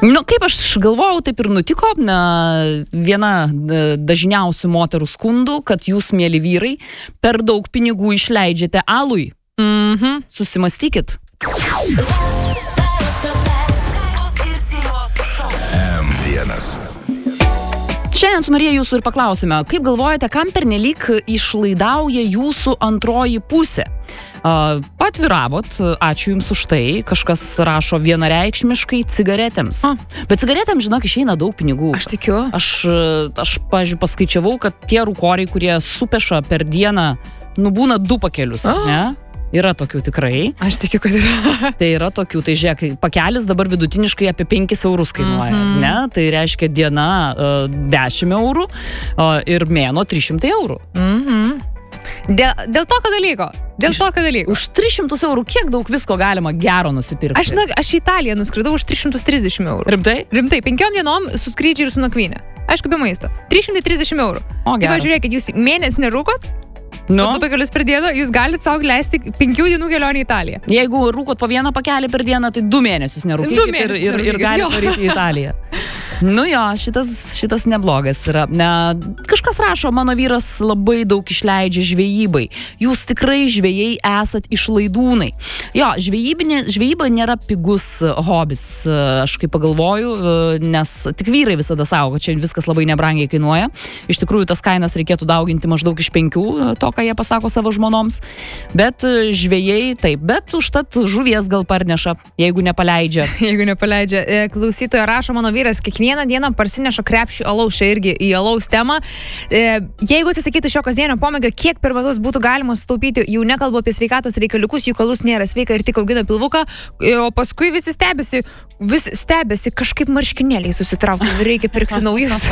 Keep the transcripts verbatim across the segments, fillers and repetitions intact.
Nu, kaip aš galvojau, taip ir nutiko. Na, viena dažniausių moterų skundų, kad jūs, mėly vyrai, per daug pinigų išleidžiate alui. Mhm. Susimastykit. M vienas. Šiandien su Marija jūsų ir paklausime, kaip galvojate, kam pernelyg išlaidauja jūsų antroji pusė? Uh, patviravot, ačiū jums už tai, kažkas rašo vienareikšmiškai cigaretėms. A. Bet cigaretėms, žinok, išeina daug pinigų. Aš tikiu. Aš, aš pavyzdžiui, paskaičiavau, kad tie rūkoriai, kurie supeša per dieną, nubūna du pakelius, A. ne? Yra tokių tikrai. Aš tikiu, kad yra. Tai yra tokių, tai žiūrėk, pakelis dabar vidutiniškai apie penkis eurus kainuoja, Mhm. ne? Tai reiškia diena uh, dešimt eurų uh, ir mėno trys šimtai eurų. Mhm. Dėl, dėl tokio dalyko. Dėl tokio dalyko. Už tris šimtus eurų kiek daug visko galima gero nusipirkti? Aš, na, aš į Italiją nuskridau už tris šimtus trisdešimt eurų. Rimtai? Rimtai, penkiom dienom su skrydžiai ir su nakvynė. Aišku, be maisto. trys šimtai trisdešimt eurų. O, Tai va, geras. žiūrėkit, jūs mėnesį nerūkot, Nu, du pakelius per dieną, jūs galite savo leisti penkių dienų kelionę į Italiją. jeigu rūkot po vieną pakelį per dieną, tai du mėnesius nerūkykit Du ir, mėnesius ir, ir nerūkykit, galite jo. varyti į Italiją. Nu jo, šitas, šitas neblogas yra. Ne, kažkas rašo, mano vyras labai daug išleidžia žvejybai. Jūs tikrai žvejai esat išlaidūnai. Jo, žvejybinė, žvejyba nėra pigus hobis, aš kaip pagalvoju, nes tik vyrai visada sako, kad čia viskas labai nebrangiai kainuoja. Iš tikrųjų, tas kainas reikėtų dauginti maždaug iš penkių, to, ką jie pasako savo žmonoms. Bet žvejai taip, bet užtat žuvies gal parneša, jeigu nepaleidžia. Jeigu nepaleidžia. E, Klausytoja rašo, mano vyras kiekvieną dieną parsineša krepšį alaus, čia irgi į alaus temą. E, jeigu atsisakyti šio kasdienio pomėgio, kiek per metus būtų galima sutaupyti, jau nekalbu apie sveikatos reikaliukus, juk alus nėra sveika ir tik augina pilvuką, e, o paskui visi stebisi, vis stebisi, kažkaip marškinėliai susitraukia, reikia pirkti naujus.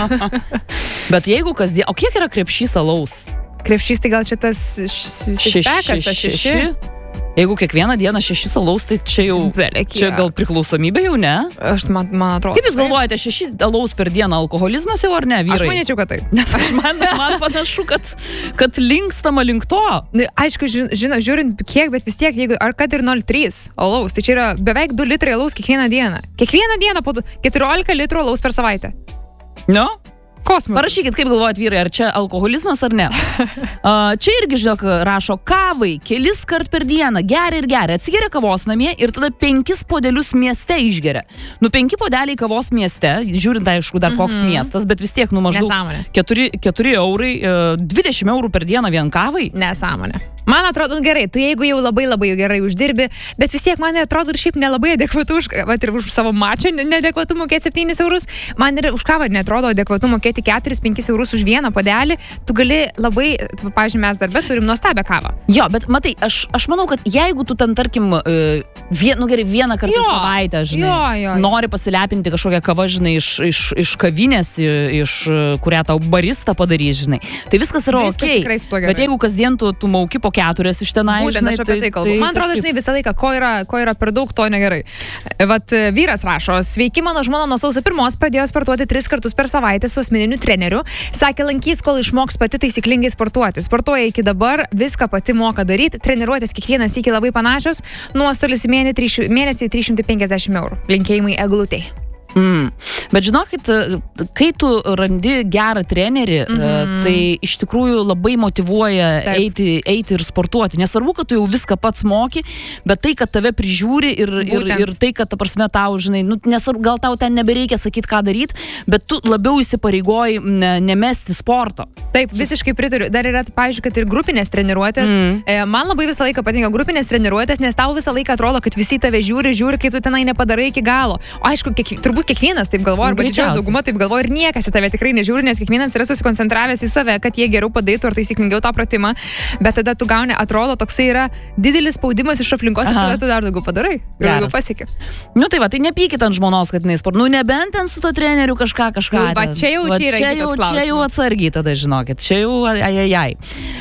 Bet jeigu kasdien, o kiek yra krepšys alaus? Krepšys, tai gal čia tas šešpekas, tas šeši? Jeigu kiekvieną dieną šeši alaus, tai čia jau, Belekiek. čia gal priklausomybė jau, ne? Aš man, man atrodo. Kaip jūs galvojate, šeši alaus per dieną alkoholizmas jau ar ne, vyrai? Aš manyčiau, kad taip. Nes aš man, man panašu, kad, kad linkstama link to. Nu, aišku, žin, žino, žiūrint kiek, bet vis tiek, jeigu ar kad ir nol trys alaus, tai čia yra beveik du litrai alaus kiekvieną dieną. Kiekvieną dieną po du- keturiolika litrų alaus per savaitę. Nu? Kosmosas. Parašykit, kaip galvojat vyrai, ar čia alkoholizmas ar ne. Uh, čia irgi, žinok, rašo, kavai kelis kart per dieną, geria ir geria, atsigeria kavos namie ir tada penkis podelius mieste išgeria. Nu, penki podeliai kavos mieste, žiūrint, aišku, dar koks Mhm. miestas, bet vis tiek, nu, maždaug Nesąmonė. keturi, keturi eurai, uh, dvidešimt eurų per dieną vien kavai. Nesąmonė. Man atrodo, nu, gerai, tu jeigu jau labai labai gerai uždirbi, bet vis tiek man atrodo ir šiaip nelabai adekvatu už, vat, ir už savo mačą neadekvatu mokėti septynis eurus, man ir už kavą netrodo adekvatu mokėti keturis penkis eurus už vieną padelį, tu gali labai, pavyzdžiui, mes darbe turim nuostabią kavą. Jo, bet matai, aš, aš manau, kad jeigu tu ten, tarkim, uh, vien, nu, gerai, vieną kartą Jo, į savaitę, žinai, jo, jo, jo. nori pasilepinti kažkokią kavą, žinai, iš, iš, iš kavinės, iš uh, kurią tau barista padarys, žinai, tai viskas yra Viskas okei. tikrai su tuo gerai. Bet jeigu kasdien tu, tu mauki po keturias iš tenai, Būtent žinai, aš apie tai kalbu. Man atrodo, žinai, visą laiką, ko yra, ko yra per daug, to negerai. Vat vyras rašo, sveiki, mano žmona nuo sausio pirmos pradėjo sportuoti tris kartus per savaitę su asmeniniu treneriu. Sakė, lankys, kol išmoks pati taisyklingai sportuoti. Sportuoja iki dabar, viską pati moka daryti, treniruotės kiekvienas iki labai panašios, nuostolis į mėnesį, mėnesį trys šimtai penkiasdešimt eurų. Linkėjimai Eglutei. Mm. Bet žinokit, kai tu randi gerą trenerį, Mhm. tai iš tikrųjų labai motyvuoja Taip. eiti, eiti ir sportuoti. Nesvarbu, kad tu jau viską pats moki, bet tai, kad tave prižiūri ir, ir, Būtent. ir tai, kad, ta prasme, tau, žinai, nu, nesvarbu, gal tau ten nebereikia sakyti, ką daryti, bet tu labiau įsipareigoji ne, nemesti sporto. Taip, visiškai pritariu. Dar yra, pavyzdžiui, kad ir grupinės treniruotės. Mm. E, man labai visą laiką patinka grupinės treniruotės, nes tau visą laiką atrodo, kad visi tave žiūri, žiūri, kaip tu tenai nepadarai iki galo. O aišku, kiek, turbūt kiekvienas taip galvoja, arba didžioji Greičiausiai. dauguma taip galvoja ir niekas į tave tikrai nežiūri, nes kiekvienas yra susikoncentravęs į save, kad jie geriau padarytų ar taisyklingiau tą pratimą. Bet tada tu gauni, atrodo, toksai yra didelis spaudimas iš aplinkos ir Aha. tada tu dar daugiau padarai. Ir Geras. daugiau pasieki. Nu tai va, tai nepykit ant žmonos, kad jinai sport. Nu nebent ten su to treneriu kažką, kažką. Nu, va, ten. čia jau- Va, čia yra čia kitas jau, čia jau klausimas. atsargiai tada, žinokit. Čia jau ajajai.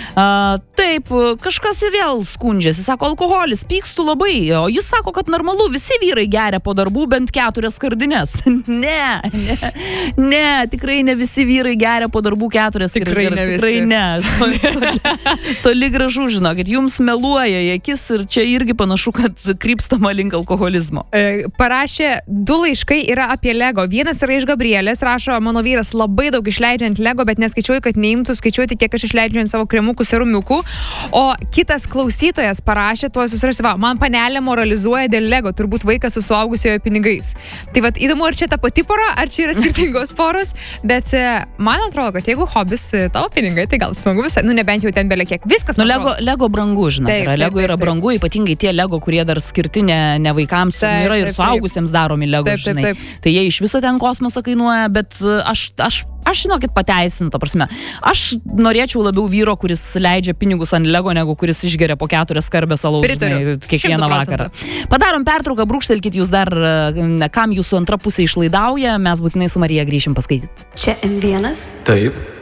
Uh, taip, kažkas ir vėl skundžiasi. Sako, alkoholis, pykstu labai. O jis sako, kad normalu, visi vyrai geria po darbų bent keturias skardines. Ne, Ne, ne, ne, tikrai ne visi vyrai geria po darbų keturias. Tikrai ir, ir, ne visi. Tikrai ne. Toli, toli gražu, žinokit, jums meluoja į akis ir čia irgi panašu, kad krypstama link alkoholizmo. E, parašė, du laiškai yra apie Lego. Vienas yra iš Gabrielės, rašo, mano vyras labai daug išleidžia ant Lego, bet neskaičiuoju, kad neimtų skaičiuoti, kiek aš išleidžiu ant savo kremukų, serumiukų. O kitas klausytojas parašė, tuo susirasiu, va, man panelė moralizuoja dėl Lego, turbūt vaikas su suaugusiojo pinigais. Tai vat įdomu, ar čia ta pati pora, ar čia yra skirtingos poros, bet man atrodo, kad jeigu hobis tavo pinigai, tai gal smagu visai, nu nebent jau ten belė kiek. Viskas. Nu, Lego, Lego brangu, žinai, taip, yra. taip, Lego taip, yra taip. brangu, ypatingai tie Lego, kurie dar skirti ne, ne vaikams, Taip, yra ir taip, suaugusiems daromi Lego, Taip, taip, žinai. taip. Tai jie iš viso ten kosmoso kainuoja, bet aš, aš, aš žinokit, pateisinu, ta prasme. Aš norėčiau labiau vyro, kuris leidžia pinigus ant Lego, negu kuris išgeria po keturias skarbės alaus, žinai, kiekvieną šimtu vakarą. procentų. Padarom pertrauką, brūkštelkit jūs dar, kam jūsų antra pusė išlaidauja, mes būtinai su Marija grįšim paskaityti. Čia M vienas. Taip.